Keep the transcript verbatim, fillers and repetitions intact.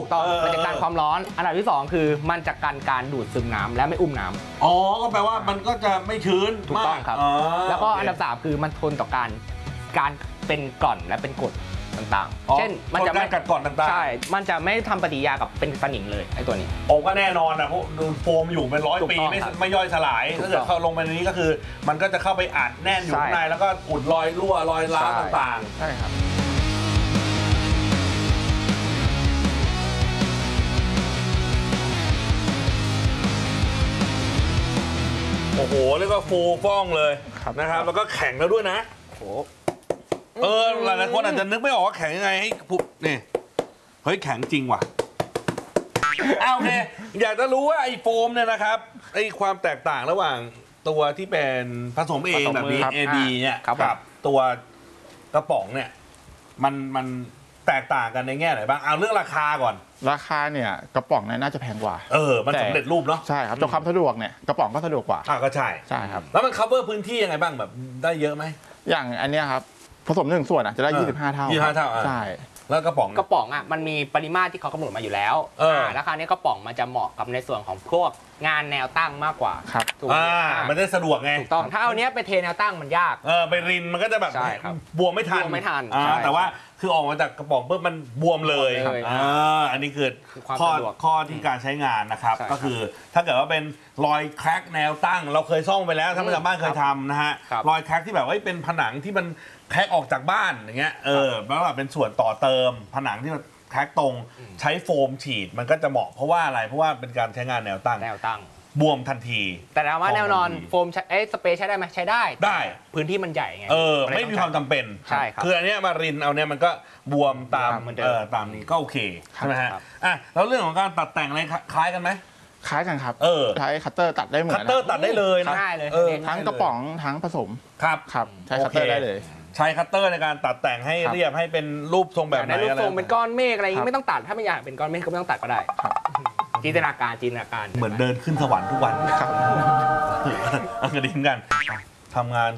ถูกต้องมันจะกันความร้อนอันดับที่สองคือมันจะกันการดูดซึมน้ำและไม่อุ้มน้ำอ๋อก็แปลว่ามันก็จะไม่ชื้นถูกต้องครับแล้วก็อันดับสามคือมันทนต่อการการเป็นกร่อนและเป็นกรดต่างๆเช่นมันจะไม่กัดกร่อนต่างๆใช่มันจะไม่ทำปฏิกิริยากับเป็นสนิมเลยไอ้ตัวนี้โอ้ก็แน่นอนนะเพราะดูโฟมอยู่เป็นร้อยปีไม่ไม่ย่อยสลายถ้าเกิดเข้าลงไปในนี้ก็คือมันก็จะเข้าไปอัดแน่นอยู่ข้างในแล้วก็อุดรอยรั่วรอยร้าวต่างๆใช่ครับโอ้โหเรียกว่าฟูฟ่องเลยนะครับแล้วก็แข็งแล้วด้วยนะโอ้เออหลายๆคนอาจจะนึกไม่ออกว่าแข็งยังไงให้ปุ๊บนี่เฮ้ยแข็งจริงว่ะเอาโอเคอยากจะรู้ว่าไอ้โฟมเนี่ยนะครับไอ้ความแตกต่างระหว่างตัวที่เป็นผสมเองแบบนี้ เอ บี เนี่ยกับตัวกระป๋องเนี่ยมันมันแตกต่างกันในแง่ไหนบ้างเอาเรื่องราคาก่อนราคาเนี่ยกระป๋องเนี่ยน่าจะแพงกว่าเออมันสำเร็จรูปเนาะใช่ครับจนความสะดวกเนี่ยกระป๋องก็สะดวกกว่าอ่าก็ใช่ใช่ครับแล้วมัน cover พื้นที่ยังไงบ้างแบบได้เยอะไหมอย่างอันเนี้ยครับผสมหนึ่งส่วนอ่ะจะได้ยี่สิบห้าเท่ายี่สิบห้าเท่าใช่แล้วกระป๋องกระป๋องอ่ะมันมีปริมาตรที่เขากำหนดมาอยู่แล้วอ่าราคานี้กระป๋องมันจะเหมาะกับในส่วนของพวกงานแนวตั้งมากกว่าครับถูกอ่ามันได้สะดวกไงถูกต้องถ้าเอาเนี้ยไปเทแนวตั้งมันยากเออไปรินมันก็จะแบบบวมไม่ทันบวมไม่ทันอ่าแต่ว่าคือออกมาจากกระป๋องปุ๊บมันบวมเลยอ่าอันนี้คือข้อข้อที่การใช้งานนะครับก็คือถ้าเกิดว่าเป็นรอยแคร็กแนวตั้งเราเคยซ่อมไปแล้วท่านผู้ชมบ้านเคยทำนะฮะรอยแคร็กที่แบบว่าเป็นผนังที่มันแคร็กออกจากบ้านอย่างเงี้ยเออแล้วแบบเป็นส่วนต่อเติมผนังที่มันแคร็กตรงใช้โฟมฉีดมันก็จะเหมาะเพราะว่าอะไรเพราะว่าเป็นการใช้งานแนวตั้งแนวตั้งบวมทันทีแต่ถามว่าแนวนอนโฟมเอ๊ะสเปรย์ใช้ได้ไหมใช้ได้ได้พื้นที่มันใหญ่ไงเออไม่มีความจำเป็นใช่ครับคืออันนี้มารินเอาเนี่ยมันก็บวมตามเออตามนี้ก็โอเคใช่ไหมฮะอ่ะแล้วเรื่องของการตัดแต่งอะไรคล้ายกันไหมคล้ายกันครับเออใช้คัตเตอร์ตัดได้เหมือนคัตเตอร์ตัดได้เลยนะง่ายเลยทั้งกระป๋องทั้งผสมครับครับใช้คัตเตอร์ได้เลยใช้คัตเตอร์ในการตัดแต่งให้เรียบให้เป็นรูปทรงแบบไหนรูปทรงเป็นก้อนเมฆอะไรอย่างนี้ไม่ต้องตัดถ้าไม่อยากเป็นก้อนเมฆก็ไม่ต้องตัดก็ได้จินตนาการจินตนาการเหมือนเดินขึ้นสวรรค์ทุกวันครับอังกฤษกันทำงาน